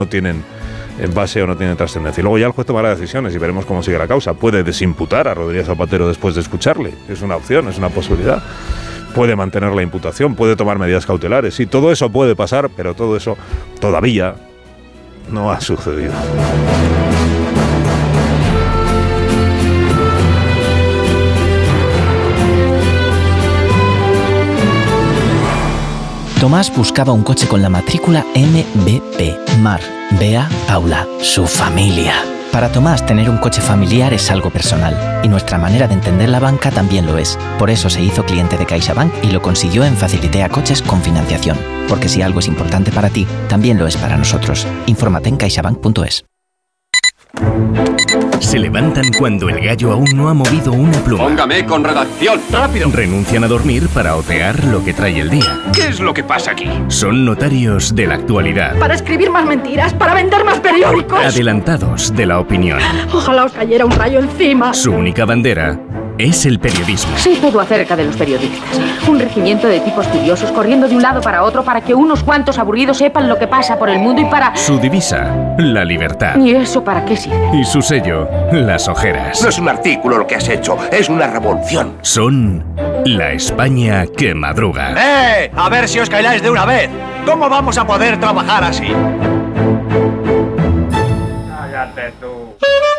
no tienen base o no tienen trascendencia. Y luego ya el juez tomará decisiones y veremos cómo sigue la causa. Puede desimputar a Rodríguez Zapatero después de escucharle. Es una opción, es una posibilidad. Puede mantener la imputación, puede tomar medidas cautelares. Sí, todo eso puede pasar, pero todo eso todavía no ha sucedido. Tomás buscaba un coche con la matrícula MBP. Mar, Bea, Paula, su familia. Para Tomás, tener un coche familiar es algo personal, y nuestra manera de entender la banca también lo es. Por eso se hizo cliente de CaixaBank y lo consiguió en Facilitea Coches con financiación. Porque si algo es importante para ti, también lo es para nosotros. Infórmate en caixabank.es. Se levantan cuando el gallo aún no ha movido una pluma. Póngame con redacción, rápido. Renuncian a dormir para otear lo que trae el día. ¿Qué es lo que pasa aquí? Son notarios de la actualidad. Para escribir más mentiras, para vender más periódicos. Adelantados de la opinión. Ojalá os cayera un rayo encima. Su única bandera es el periodismo. Sé todo acerca de los periodistas. Un regimiento de tipos curiosos corriendo de un lado para otro para que unos cuantos aburridos sepan lo que pasa por el mundo y para... Su divisa, la libertad. ¿Y eso para qué sirve? Y su sello, las ojeras. No es un artículo lo que has hecho, es una revolución. Son la España que madruga. A ver si os calláis de una vez. ¿Cómo vamos a poder trabajar así? Cállate tú.